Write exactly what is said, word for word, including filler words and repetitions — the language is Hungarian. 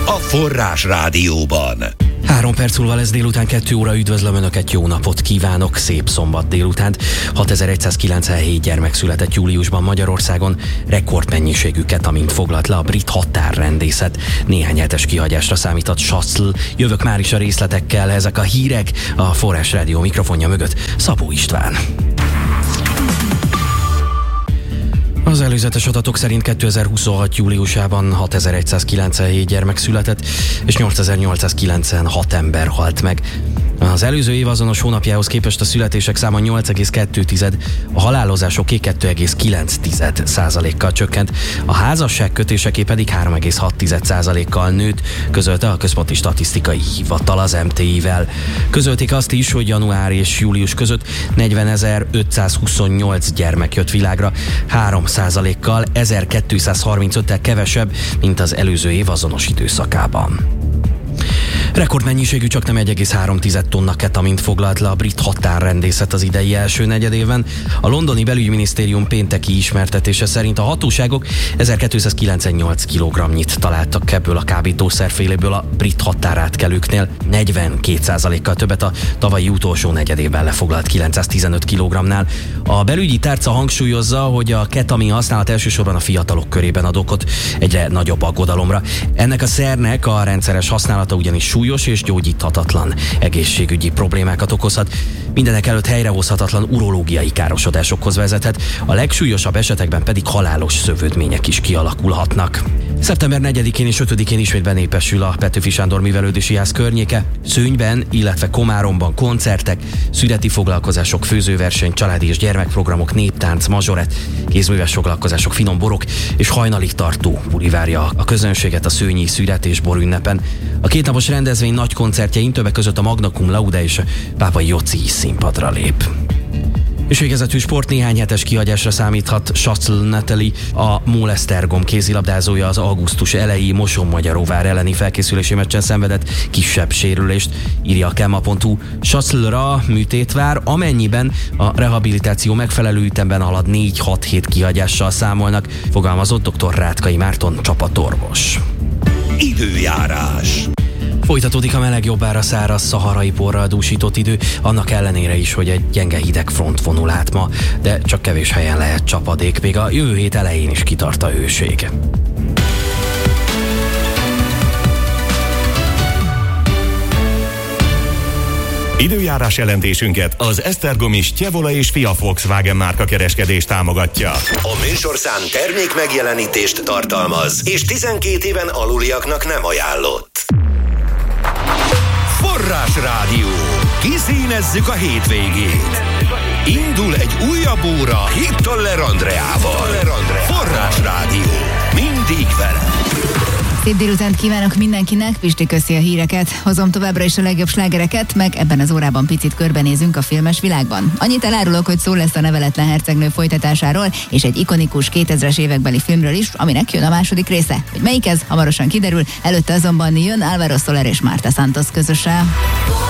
a Forrás Rádióban. Három perc múlva lesz délután kettő óra, üdvözlöm Önöket, jó napot kívánok, szép szombat délutánt. hatezer-egyszázkilencvenhét gyermek született júliusban Magyarországon, rekordmennyiségüket, amint foglalt le a brit határrendészet. Néhány hetes kihagyásra számított Szathll. Jövök már is a részletekkel, ezek a hírek a Forrás Rádió mikrofonja mögött Szabó István. Az előzetes adatok szerint kétezer-huszonhat júliusában hatezer-egyszázkilencvenhét gyermek született, és nyolcezer-nyolcszázkilencvenhat ember halt meg. Az előző év azonos hónapjához képest a születések száma nyolc egész kettő, a halálozások kettő egész kilenc százalékkal csökkent, a házasságkötéseké pedig három egész hat százalékkal nőtt, közölte a Központi Statisztikai Hivatal az em té i-vel. Közölték azt is, hogy január és július között negyvenezer-ötszázhuszonnyolc gyermek jött világra, három százalékkal, ezerkétszázharmincöttel kevesebb, mint az előző év azonos időszakában. Rekordmennyiségű, csak nem egy egész három tonna ketamint foglalt le a brit határrendészet az idei első negyedévben. A londoni belügyminisztérium pénteki ismertetése szerint a hatóságok ezerkétszázkilencvennyolc kilogramnyit találtak ebből a kábítószerféléből a brit határátkelőknél, negyvenkét százalékkal többet a tavalyi utolsó negyedében lefoglalt kilencszáztizenöt kilogramnál. A belügyi tárca hangsúlyozza, hogy a ketamin használat elsősorban a fiatalok körében ad okot egyre nagyobb aggodalomra. Ennek a szernek a rendszeres használata ugyanis súlyos és gyógyíthatatlan egészségügyi problémákat okozhat. Mindenek előtt helyrehozhatatlan urológiai károsodásokhoz vezethet, a legsúlyosabb esetekben pedig halálos szövődmények is kialakulhatnak. szeptember negyedikén és ötödikén ismét benépesül a Petőfi Sándor Művelődési Ház környéke. Szőnyben, illetve Komáromban koncertek, születi foglalkozások, főzőverseny, családi és gyermekprogramok, néptánc, mazsorett, kézműves foglalkozások, finom borok és hajnalig tartó buli várja a közönséget a szőnyi szület és borünnepen. A kétnapos rendezvény nagy koncertjein többek között a Magna Cum Laude és a Pápai Joci is színpadra lép. És végezetül sport, néhány hetes kihagyásra számíthat Szathll Natalie, a Molesztergom kézilabdázója az augusztus elejé Mosonmagyaróvár elleni felkészülési meccsen szenvedett kisebb sérülést, írja a Kemma pont hu. Szathllra műtét vár, amennyiben a rehabilitáció megfelelő ütemben halad, négy-hat hét kihagyással számolnak, fogalmazott dr. Rátkai Márton csapatorvos. Időjárás. Folytatódik a meleg, jobbára száraz, szaharai porral dúsított idő, annak ellenére is, hogy egy gyenge hideg front vonul át ma, de csak kevés helyen lehet csapadék, még a jövő hét elején is kitart a hőség. Időjárás jelentésünket az Esztergomi Stjevola és Fia Volkswagen márka kereskedés támogatja. A műsorszám termék megjelenítést tartalmaz, és tizenkét éven aluliaknak nem ajánlott. Forrás Rádió. Kiszínezzük a hétvégét. Indul egy újabb óra Hittoller Andreával. Forrás Rádió. Mindig vele. Szép délutánt kívánok mindenkinek, Pisti köszi a híreket. Hozom továbbra is a legjobb slágereket, meg ebben az órában picit körbenézünk a filmes világban. Annyit elárulok, hogy szó lesz a Neveletlen hercegnő folytatásáról, és egy ikonikus kétezres évekbeli filmről is, aminek jön a második része. Hogy melyik ez, hamarosan kiderül, előtte azonban jön Álvaro Soler és Marta Santos közösen.